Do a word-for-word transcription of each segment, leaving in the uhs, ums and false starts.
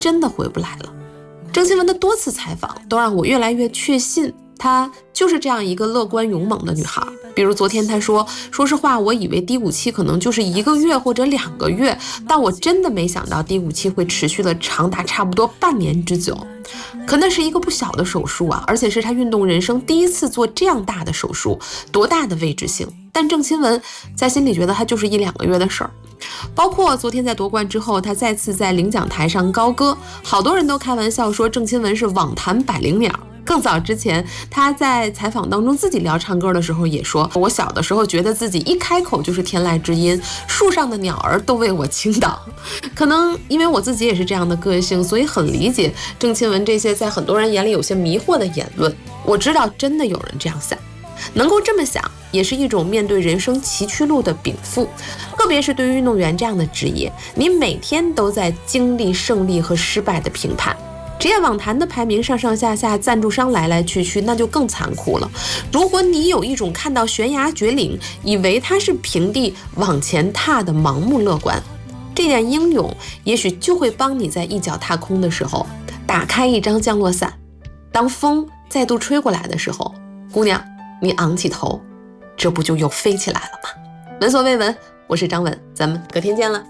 真的回不来了。郑钦文的多次采访都让我越来越确信她就是这样一个乐观勇猛的女孩。比如昨天她说，说实话，我以为低谷期可能就是一个月或者两个月，但我真的没想到低谷期会持续了长达差不多半年之久。可那是一个不小的手术啊，而且是她运动人生第一次做这样大的手术，多大的未知性。但郑钦文在心里觉得她就是一两个月的事儿。包括昨天在夺冠之后，她再次在领奖台上高歌，好多人都开玩笑说郑钦文是网坛百灵鸟。更早之前，她在采访当中自己聊唱歌的时候也说，我小的时候觉得自己一开口就是天籁之音，树上的鸟儿都为我倾倒。可能因为我自己也是这样的个性，所以很理解郑钦文这些在很多人眼里有些迷惑的言论。我知道真的有人这样想，能够这么想也是一种面对人生崎岖路的禀赋。特别是对于运动员这样的职业，你每天都在经历胜利和失败的评判。职业网坛的排名上上下下，赞助商来来去去，那就更残酷了。如果你有一种看到悬崖绝岭，以为它是平地往前踏的盲目乐观，这点英勇也许就会帮你在一脚踏空的时候打开一张降落伞。当风再度吹过来的时候，姑娘，你昂起头，这不就又飞起来了吗？闻所未闻，我是张文，咱们隔天见了。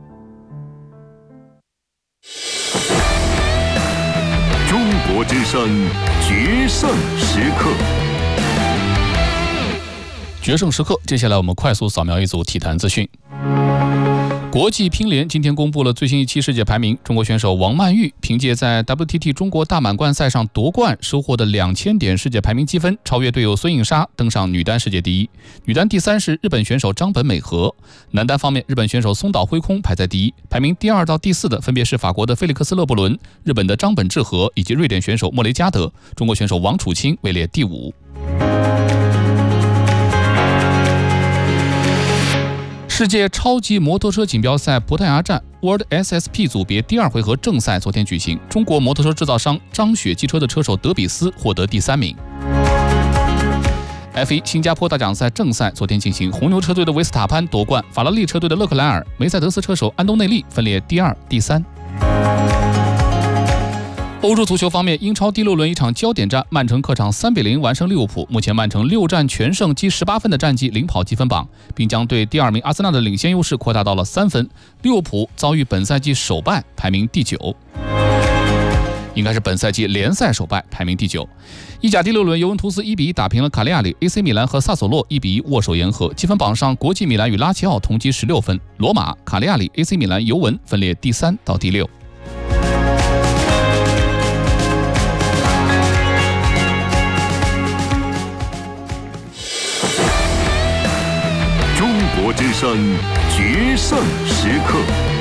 中国之声决胜时刻， 决胜时刻，接下来我们快速扫描一组体坛资讯。国际乒联今天公布了最新一期世界排名，中国选手王曼玉凭借在 W T T 中国大满贯赛上夺冠收获的两千点世界排名积分，超越队友孙颖莎，登上女单世界第一。女单第三是日本选手张本美和。男单方面，日本选手松岛辉空排在第一，排名第二到第四的分别是法国的菲利克斯勒布伦、日本的张本智和以及瑞典选手莫雷加德。中国选手王楚钦位列第五。世界超级摩托车锦标赛葡萄牙站 World S S P 组别第二回合正赛昨天举行，中国摩托车制造商张雪汽车的车手德比斯获得第三名。F 一 新加坡大奖赛正赛昨天进行，红牛车队的维斯塔潘夺冠，法拉利车队的勒克莱尔、梅赛德斯车手安东内利分列第二、第三。欧洲足球方面，英超第六轮一场焦点战，曼城客场三比零完胜利物浦。目前曼城六战全胜，积十八分的战绩领跑积分榜，并将对第二名阿森纳的领先优势扩大到了三分。利物浦遭遇本赛季首败，排名第九，应该是本赛季联赛首败，排名第九。意甲第六轮，尤文图斯一比一打平了卡利亚里 ，A C 米兰和萨索洛一比一握手言和。积分榜上，国际米兰与拉齐奥同积十六分，罗马、卡利亚里、A C 米兰、尤文分列第三到第六。 中国之声决胜时刻，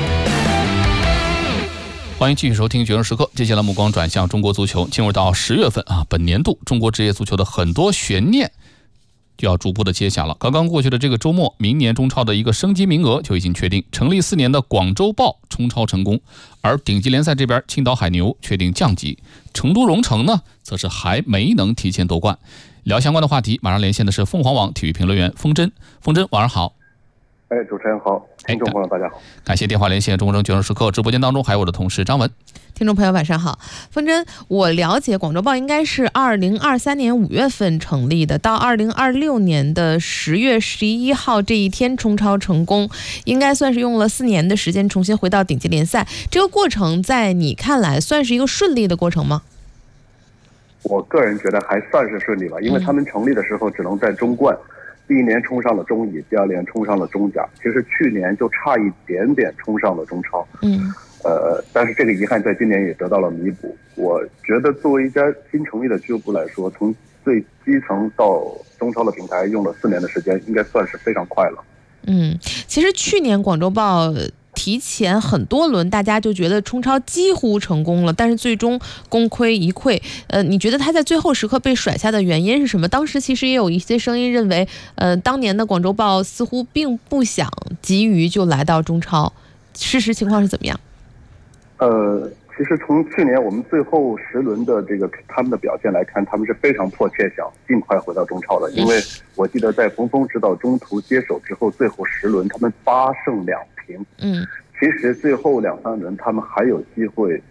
欢迎继续收听决胜时刻。接下来目光转向中国足球，进入到十月份啊，本年度中国职业足球的很多悬念就要逐步的揭晓了。刚刚过去的这个周末，明年中超的一个升级名额就已经确定，成立四年的广州豹冲超成功，而顶级联赛这边青岛海牛确定降级，成都蓉城呢则是还没能提前夺冠。聊相关的话题，马上连线的是凤凰网体育评论员风真。风真，晚上好。 哎，主持人好，听众朋友大家好， 感谢电话连线中国争决胜时刻直播间当中还有我的同事张文。 听众朋友晚上好，风真，我了解广州豹应该是二零二三年五月份成立的，到二零二六年的十月十一号这一天冲超成功，应该算是用了四年的时间重新回到顶级联赛。这个过程在你看来算是一个顺利的过程吗？ 我个人觉得还算是顺利吧，因为他们成立的时候只能在中冠，第一年冲上了中乙，第二年冲上了中甲，其实去年就差一点点冲上了中超。嗯，呃，但是这个遗憾在今年也得到了弥补。我觉得作为一家新成立的俱乐部来说，从最基层到中超的平台用了四年的时间，应该算是非常快了。嗯， 其实去年广州豹提前很多轮大家就觉得冲超几乎成功了，但是最终功亏一篑。呃，你觉得他在最后时刻被甩下的原因是什么？当时其实也有一些声音认为，呃，当年的广州豹似乎并不想急于就来到中超，事实情况是怎么样？ 呃，其实从去年我们最后十轮的这个他们的表现来看，他们是非常迫切想尽快回到中超的，因为我记得在冯峰指导中途接手之后，最后十轮他们八胜两平。嗯，其实最后两三轮他们还有机会